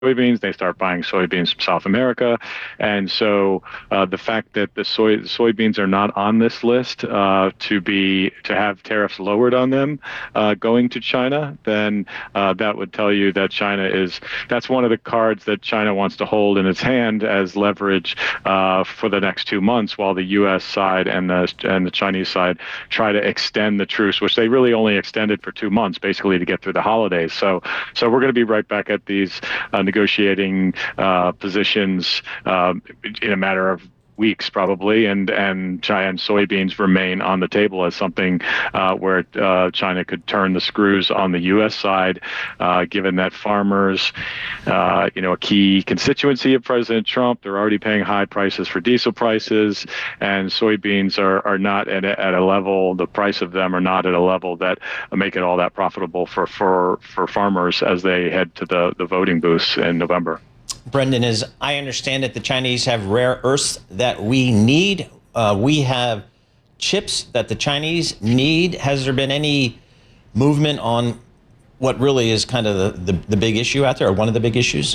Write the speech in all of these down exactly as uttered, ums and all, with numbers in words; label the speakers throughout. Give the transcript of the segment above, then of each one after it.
Speaker 1: soybeans, they start buying soybeans from South America. And so uh, the fact that the soy soybeans are not on this list uh, to be to have tariffs lowered on them uh, going to China, then uh, that would tell you that China is that's one of the cards that China wants to hold in its hand as leverage uh, for the next two months, while the U S side and the and the Chinese side try to extend the truce, which they really only extended for two months, basically to get through the holidays. So so we're going to be right back at these uh, negotiating uh, positions uh, in a matter of weeks probably, and and China and soybeans remain on the table as something uh, where uh, China could turn the screws on the U S side, uh, given that farmers, uh, you know, a key constituency of President Trump, they're already paying high prices for diesel prices, and soybeans are, are not at a, at a level, the price of them are not at a level that make it all that profitable for, for, for farmers as they head to the, the voting booths in November.
Speaker 2: Brendan, as I understand it, the Chinese have rare earths that we need. Uh, we have chips that the Chinese need. Has there been any movement on what really is kind of the, the, the big issue out there, or one of the big issues?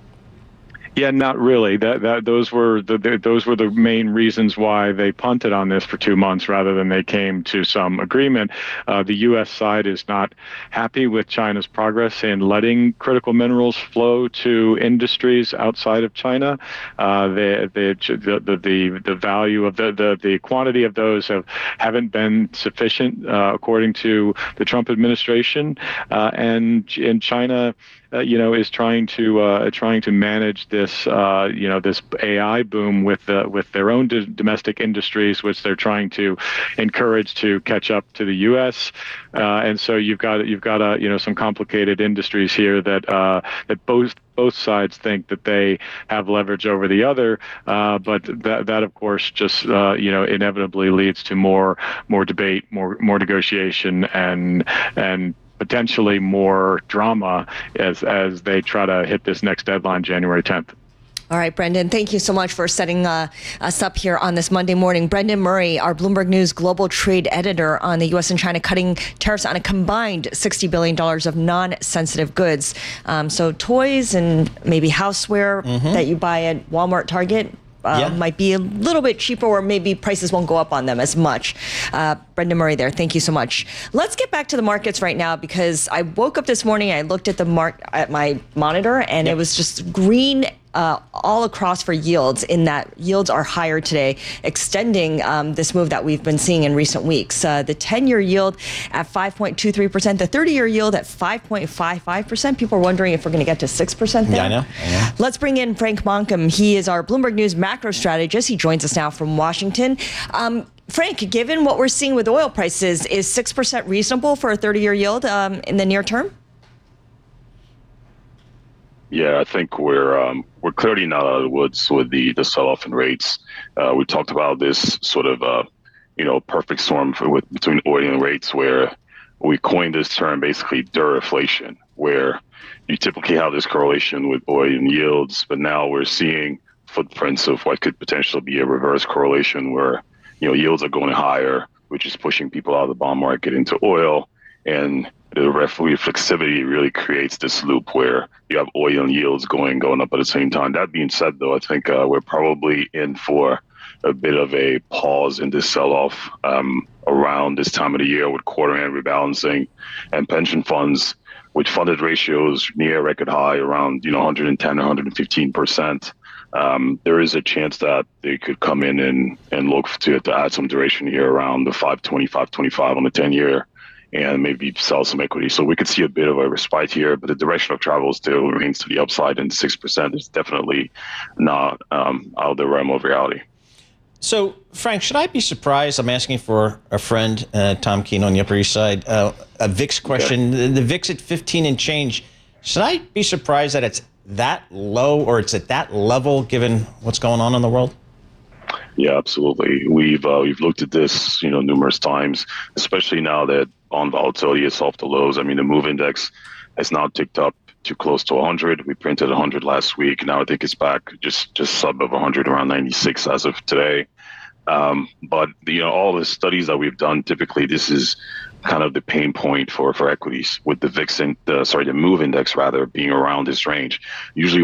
Speaker 1: Yeah, not really. That that those were the, the those were the main reasons why they punted on this for two months rather than they came to some agreement. Uh, the U S side is not happy with China's progress in letting critical minerals flow to industries outside of China. Uh, the, the the the the value of the the, the quantity of those have haven't been sufficient uh, according to the Trump administration, uh, and in China. Uh, you know, is trying to uh, trying to manage this, uh, you know, this A I boom with uh, with their own d- domestic industries, which they're trying to encourage to catch up to the U S. Uh, and so you've got you've got uh, you know some complicated industries here that uh, that both. Both sides think that they have leverage over the other, uh, but that, that of course, just uh, you know, inevitably leads to more more debate, more more negotiation, and and potentially more drama as as they try to hit this next deadline, January tenth.
Speaker 3: All right, Brendan, thank you so much for setting uh, us up here on this Monday morning. Brendan Murray, our Bloomberg News global trade editor on the U S and China cutting tariffs on a combined sixty billion dollars of non-sensitive goods. Um, so toys and maybe houseware mm-hmm. that you buy at Walmart, Target, Uh, yeah. might be a little bit cheaper, or maybe prices won't go up on them as much. Uh, Brendan Murray there, thank you so much. Let's get back to the markets right now, because I woke up this morning, I looked at the mark at my monitor, and yep. it was just green uh, all across for yields, in that yields are higher today, extending um, this move that we've been seeing in recent weeks. Uh, the ten-year yield at five point two three percent, the thirty-year yield at five point five five percent. People are wondering if we're going to get to six percent there.
Speaker 2: Yeah, I know. I know.
Speaker 3: Let's bring in Frank Monkum. He is our Bloomberg News macro strategist. He joins us now from Washington. Um, Frank, given what we're seeing with oil prices, is six percent reasonable for a thirty-year yield um, in the near term?
Speaker 4: Yeah, I think we're um, we're clearly not out of the woods with the, the sell-off in rates. Uh, we talked about this sort of uh, you know perfect storm for, with between oil and rates, where we coined this term basically dureflation, where you typically have this correlation with oil and yields, but now we're seeing footprints of what could potentially be a reverse correlation, where you know yields are going higher, which is pushing people out of the bond market into oil, and the reflexivity really creates this loop where you have oil and yields going going up at the same time. That being said, though, I think uh, we're probably in for a bit of a pause in this sell-off um, around this time of the year, with quarter-end rebalancing and pension funds with funded ratios near record high, around you know one hundred ten, one hundred fifteen percent. Um, there is a chance that they could come in and, and look to, to add some duration here around the five twenty, five twenty-five on the ten-year, and maybe sell some equity. So we could see a bit of a respite here, but the direction of travel still remains to the upside, and six percent is definitely not um, out of the realm of reality.
Speaker 2: So, Frank, should I be surprised? I'm asking for a friend, uh, Tom Keene on the Upper East Side, uh, a V I X question. Okay. The, the V I X at fifteen and change. Should I be surprised that it's that low, or it's at that level, given what's going on in the world?
Speaker 4: Yeah, absolutely. We've uh, we've looked at this, you know, numerous times, especially now that bond volatility is off the lows. I mean, the MOVE index has now ticked up to close to one hundred. We printed one hundred last week. Now I think it's back just just sub of one hundred, around ninety-six as of today. Um, but you know, all the studies that we've done, typically this is kind of the pain point for, for equities, with the V I X, in, the, sorry, the MOVE index rather being around this range. Usually